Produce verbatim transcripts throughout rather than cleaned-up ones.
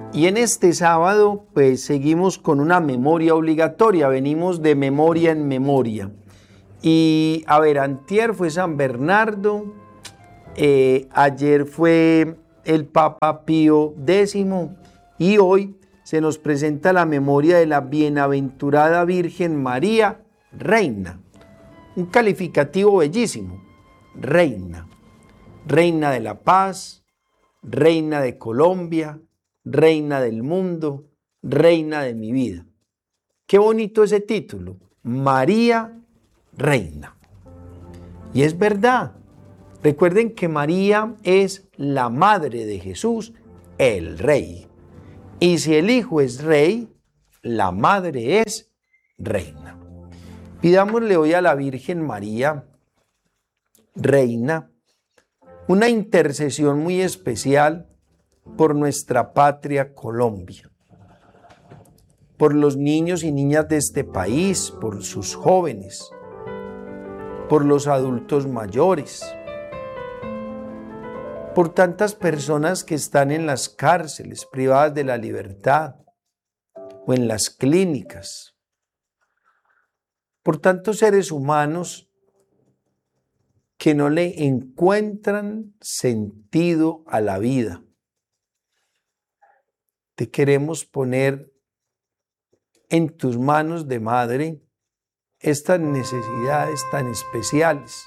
Y en este sábado, pues seguimos con una memoria obligatoria, venimos de memoria en memoria. Y a ver, antier fue San Bernardo, eh, ayer fue el Papa Pío décimo y hoy se nos presenta la memoria de la bienaventurada Virgen María, Reina. Un calificativo bellísimo, Reina. Reina de la paz, Reina de Colombia, Reina del mundo, Reina de mi vida. Qué bonito ese título, María Reina. Y es verdad. Recuerden que María es la madre de Jesús, el Rey. Y si el Hijo es Rey, la madre es Reina. Pidámosle hoy a la Virgen María, Reina, una intercesión muy especial por nuestra patria Colombia, por los niños y niñas de este país, por sus jóvenes, por los adultos mayores, por tantas personas que están en las cárceles privadas de la libertad o en las clínicas, por tantos seres humanos que no le encuentran sentido a la vida. Te queremos poner en tus manos de madre estas necesidades tan especiales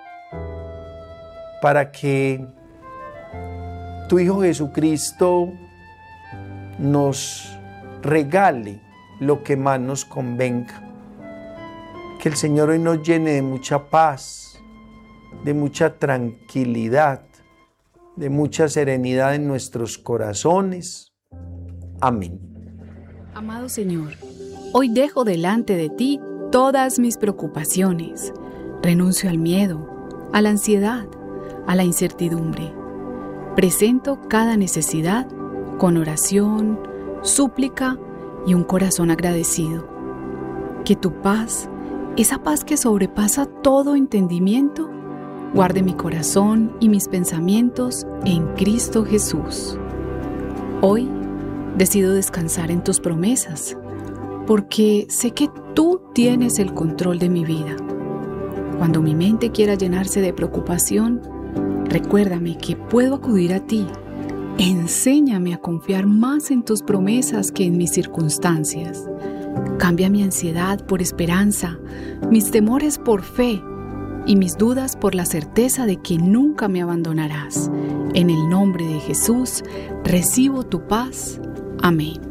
para que tu Hijo Jesucristo nos regale lo que más nos convenga. Que el Señor hoy nos llene de mucha paz, de mucha tranquilidad, de mucha serenidad en nuestros corazones. Amén. Amado Señor, hoy dejo delante de ti todas mis preocupaciones. Renuncio al miedo, a la ansiedad, a la incertidumbre. Presento cada necesidad con oración, súplica y un corazón agradecido. Que tu paz, esa paz que sobrepasa todo entendimiento, guarde mi corazón y mis pensamientos en Cristo Jesús. Hoy decido descansar en tus promesas, porque sé que tú tienes el control de mi vida. Cuando mi mente quiera llenarse de preocupación, recuérdame que puedo acudir a ti. Enséñame a confiar más en tus promesas que en mis circunstancias. Cambia mi ansiedad por esperanza, mis temores por fe y mis dudas por la certeza de que nunca me abandonarás. En el nombre de Jesús, recibo tu paz. Amén.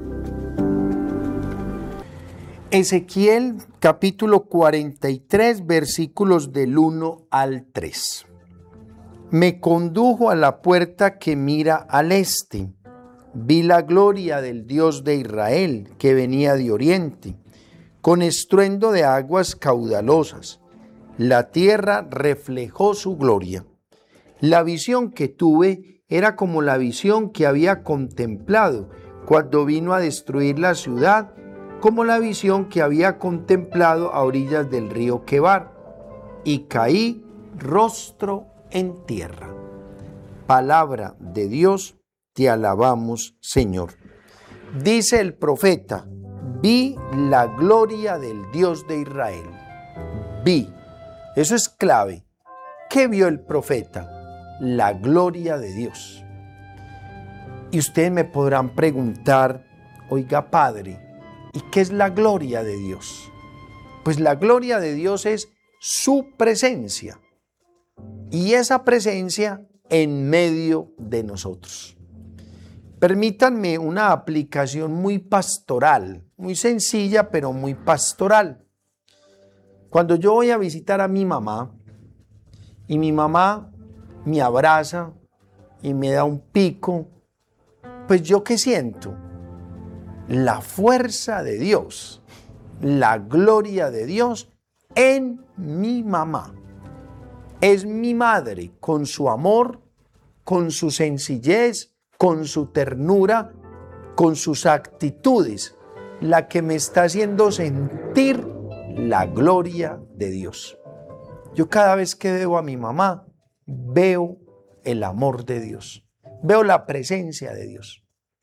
Ezequiel capítulo cuarenta y tres, versículos del uno al tres. Me condujo a la puerta que mira al este. Vi la gloria del Dios de Israel que venía de oriente, con estruendo de aguas caudalosas. La tierra reflejó su gloria. La visión que tuve era como la visión que había contemplado cuando vino a destruir la ciudad, como la visión que había contemplado a orillas del río Quebar, y caí rostro en tierra. Palabra de Dios, te alabamos, Señor. Dice el profeta, vi la gloria del Dios de Israel. Vi. Eso es clave. ¿Qué vio el profeta? La gloria de Dios. Y ustedes me podrán preguntar, oiga, Padre, ¿y qué es la gloria de Dios? Pues la gloria de Dios es su presencia. Y esa presencia en medio de nosotros. Permítanme una aplicación muy pastoral, muy sencilla, pero muy pastoral. Cuando yo voy a visitar a mi mamá, y mi mamá me abraza y me da un pico, pues ¿yo qué siento? La fuerza de Dios, la gloria de Dios en mi mamá. Es mi madre con su amor, con su sencillez, con su ternura, con sus actitudes, la que me está haciendo sentir la gloria de Dios. Yo cada vez que veo a mi mamá, veo el amor de Dios, veo la presencia de Dios.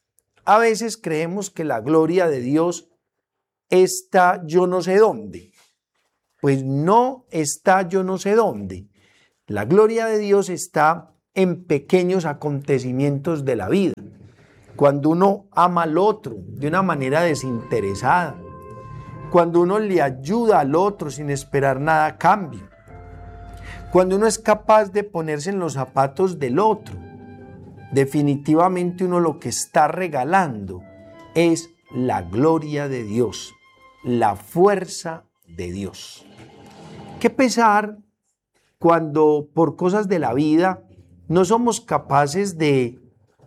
A veces creemos que la gloria de Dios está yo no sé dónde. Pues no está yo no sé dónde. La gloria de Dios está en pequeños acontecimientos de la vida. Cuando uno ama al otro de una manera desinteresada. Cuando uno le ayuda al otro sin esperar nada a cambio. Cuando uno es capaz de ponerse en los zapatos del otro. Definitivamente uno lo que está regalando es la gloria de Dios, la fuerza de Dios. Qué pesar cuando por cosas de la vida no somos capaces de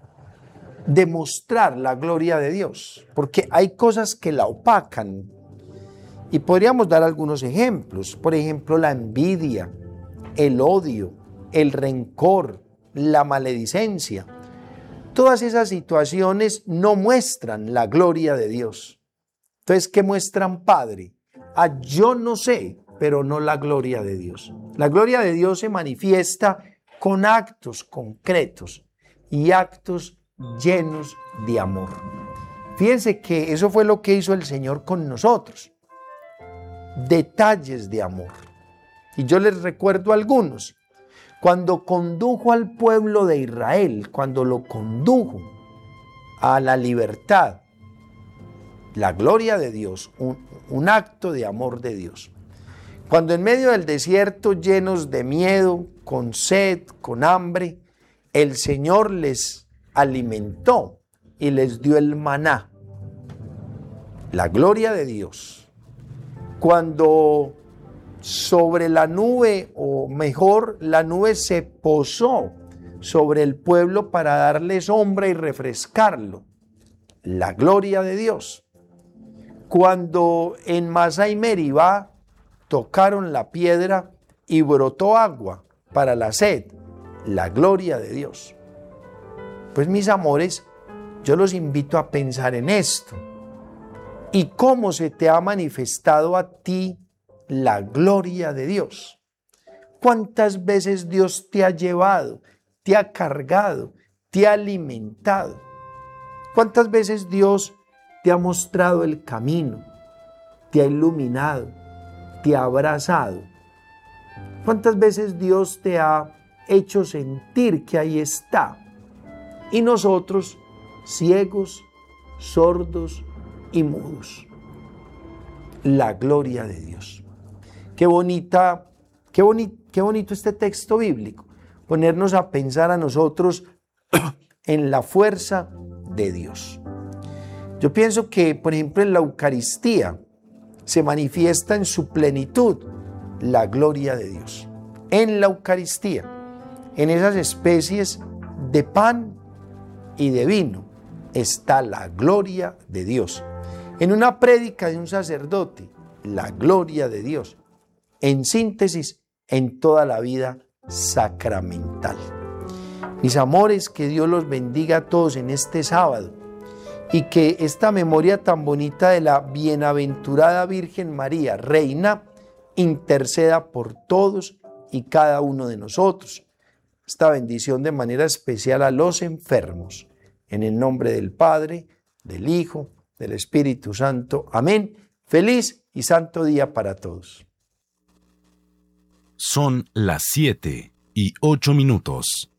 demostrar la gloria de Dios, porque hay cosas que la opacan. Y podríamos dar algunos ejemplos, por ejemplo, la envidia, el odio, el rencor, la maledicencia. Todas esas situaciones no muestran la gloria de Dios. Entonces, ¿qué muestran, Padre? Ah, yo no sé, pero no la gloria de Dios. La gloria de Dios se manifiesta con actos concretos y actos llenos de amor. Fíjense que eso fue lo que hizo el Señor con nosotros. Detalles de amor. Y yo les recuerdo algunos. Cuando condujo al pueblo de Israel, cuando lo condujo a la libertad, la gloria de Dios, un, un acto de amor de Dios. Cuando en medio del desierto, llenos de miedo, con sed, con hambre, el Señor les alimentó y les dio el maná. La gloria de Dios. Cuando sobre la nube, o mejor, la nube se posó sobre el pueblo para darle sombra y refrescarlo. La gloria de Dios. Cuando en Masá y Meribá tocaron la piedra y brotó agua para la sed. La gloria de Dios. Pues mis amores, yo los invito a pensar en esto. ¿Y cómo se te ha manifestado a ti la gloria de Dios? ¿Cuántas veces Dios te ha llevado, te ha cargado, te ha alimentado? ¿Cuántas veces Dios te ha mostrado el camino, te ha iluminado, te ha abrazado? ¿Cuántas veces Dios te ha hecho sentir que ahí está? Y nosotros, ciegos, sordos y mudos. La gloria de Dios. Qué bonita, qué boni, qué bonito este texto bíblico. Ponernos a pensar a nosotros en la fuerza de Dios. Yo pienso que, por ejemplo, en la Eucaristía se manifiesta en su plenitud la gloria de Dios. En la Eucaristía, en esas especies de pan y de vino, está la gloria de Dios. En una prédica de un sacerdote, la gloria de Dios. En síntesis, en toda la vida sacramental. Mis amores, que Dios los bendiga a todos en este sábado y que esta memoria tan bonita de la bienaventurada Virgen María, Reina, interceda por todos y cada uno de nosotros. Esta bendición de manera especial a los enfermos. En el nombre del Padre, del Hijo, del Espíritu Santo. Amén. Feliz y santo día para todos. Son las siete y ocho minutos.